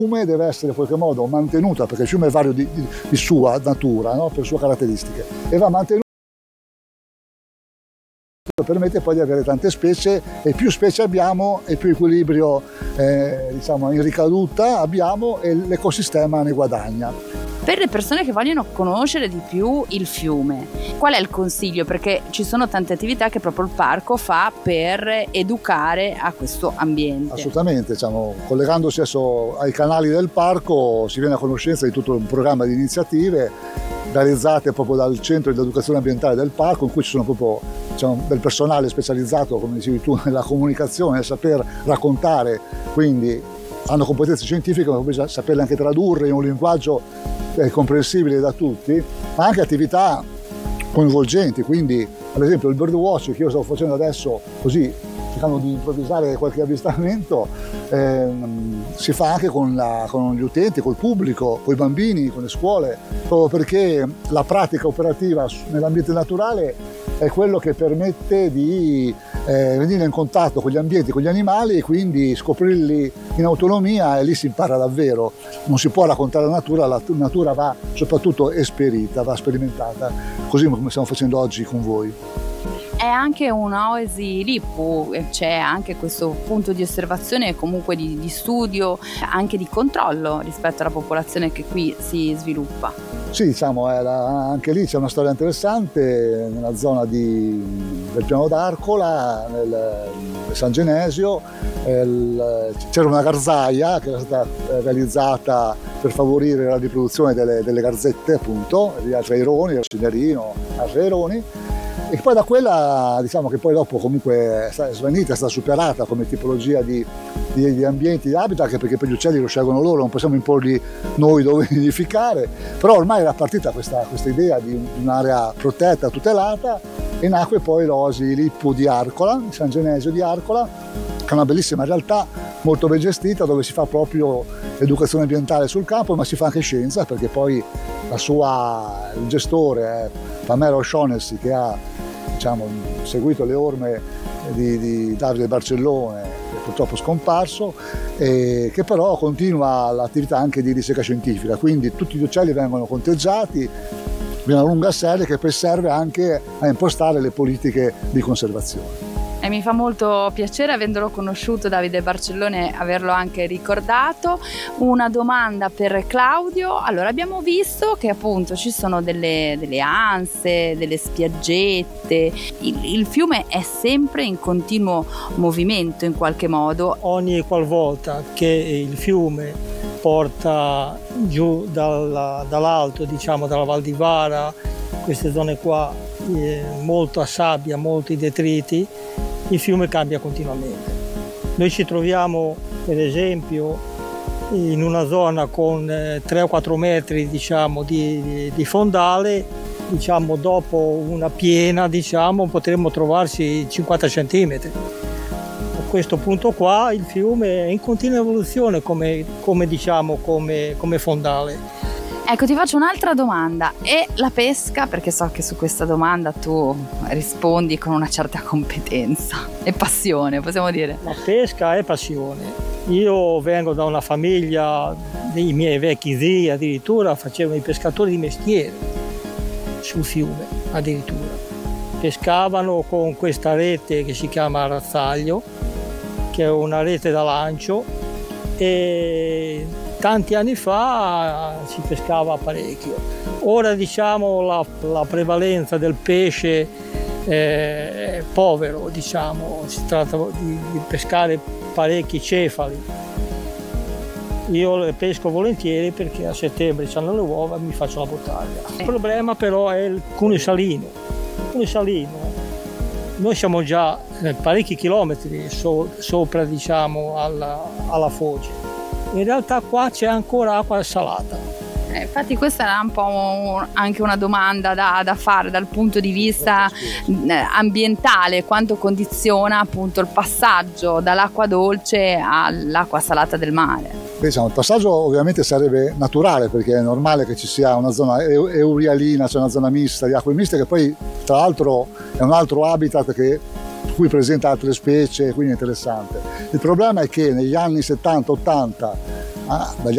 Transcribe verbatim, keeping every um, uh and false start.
fiume deve essere in qualche modo mantenuta, perché il fiume è vario di, di, di sua natura, no? Per sue caratteristiche, e va mantenuto, permette poi di avere tante specie, e più specie abbiamo e più equilibrio eh, diciamo in ricaduta abbiamo e l'ecosistema ne guadagna. Per le persone che vogliono conoscere di più il fiume, qual è il consiglio? Perché ci sono tante attività che proprio il parco fa per educare a questo ambiente. Assolutamente, diciamo, collegandosi adesso ai canali del parco si viene a conoscenza di tutto un programma di iniziative realizzate proprio dal centro di educazione ambientale del parco, in cui ci sono proprio diciamo, del personale specializzato, come dicevi tu, nella comunicazione, nel saper raccontare, quindi hanno competenze scientifiche, ma bisogna saperle anche tradurre in un linguaggio eh, comprensibile da tutti, ma anche attività coinvolgenti, quindi ad esempio il birdwatch che io sto facendo adesso, così cercando di improvvisare qualche avvistamento, ehm, si fa anche con, la, con gli utenti, col pubblico, con i bambini, con le scuole, proprio perché la pratica operativa nell'ambiente naturale è quello che permette di eh, venire in contatto con gli ambienti, con gli animali e quindi scoprirli in autonomia, e lì si impara davvero. Non si può raccontare la natura, la natura va soprattutto esperita, va sperimentata, così come stiamo facendo oggi con voi. È anche un'oasi Lippu, c'è anche questo punto di osservazione e comunque di, di studio, anche di controllo rispetto alla popolazione che qui si sviluppa. Sì, diciamo, era, anche lì c'è una storia interessante, nella zona di, del Piano d'Arcola, nel, nel San Genesio, il, c'era una garzaia che era stata realizzata per favorire la riproduzione delle, delle garzette, appunto, di altri aironi, il signorino, altri aironi. E poi da quella, diciamo che poi dopo comunque è svanita, è stata superata come tipologia di, di, di ambienti, di habitat, anche perché per gli uccelli lo scelgono loro, non possiamo imporgli noi dove nidificare, però ormai era partita questa, questa idea di un'area protetta, tutelata, e nacque poi l'oasi Lippu di Arcola, di San Genesio di Arcola, che è una bellissima realtà molto ben gestita, dove si fa proprio educazione ambientale sul campo, ma si fa anche scienza, perché poi la sua, il gestore è Pamela O'Shaughnessy, che ha diciamo, seguito le orme di, di Davide Barcellone, che purtroppo è scomparso, e che però continua l'attività anche di ricerca scientifica, quindi tutti gli uccelli vengono conteggiati, una lunga serie che poi serve anche a impostare le politiche di conservazione. E mi fa molto piacere, avendolo conosciuto Davide Barcellone, averlo anche ricordato. Una domanda per Claudio. Allora, abbiamo visto che appunto ci sono delle, delle anse, delle spiaggette. Il, il fiume è sempre in continuo movimento in qualche modo. Ogni qualvolta che il fiume porta giù dalla, dall'alto, diciamo dalla Val di Vara, queste zone qua, eh, molta sabbia, molti detriti, il fiume cambia continuamente. Noi ci troviamo per esempio in una zona con tre o quattro metri diciamo, di, di, di fondale, diciamo, dopo una piena diciamo, potremmo trovarci cinquanta centimetri. A questo punto qua il fiume è in continua evoluzione come, come, diciamo, come, come fondale. Ecco, ti faccio un'altra domanda. E la pesca? Perché so che su questa domanda tu rispondi con una certa competenza e passione, possiamo dire. La pesca è passione. Io vengo da una famiglia, dei miei vecchi zii addirittura facevano i pescatori di mestiere sul fiume, addirittura. Pescavano con questa rete che si chiama razzaglio, che è una rete da lancio, e tanti anni fa si pescava parecchio. Ora diciamo la, la prevalenza del pesce è povero, diciamo, si tratta di, di pescare parecchi cefali. Io le pesco volentieri perché a settembre c'hanno le uova e mi faccio la bottiglia. Il problema però è il cuneo salino. Il cuneo salino, noi siamo già parecchi chilometri so, sopra diciamo alla, alla foce. In realtà qua c'è ancora acqua salata. Eh, infatti questa era un po' un, anche una domanda da, da fare dal punto di vista ambientale, quanto condiziona appunto il passaggio dall'acqua dolce all'acqua salata del mare. Diciamo, il passaggio ovviamente sarebbe naturale, perché è normale che ci sia una zona eurialina, cioè una zona mista di acque miste, che poi tra l'altro è un altro habitat che cui presenta altre specie, quindi è interessante. Il problema è che negli anni settanta ottanta, ah, dagli